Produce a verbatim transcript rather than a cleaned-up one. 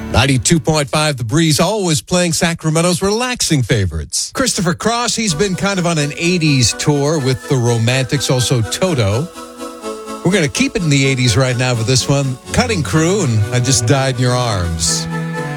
ninety-two point five The Breeze, always playing Sacramento's relaxing favorites. Christopher Cross, he's been kind of on an eighties tour with the Romantics, also Toto. We're going to keep it in the eighties right now for this one. Cutting Crew and I Just Died in Your Arms.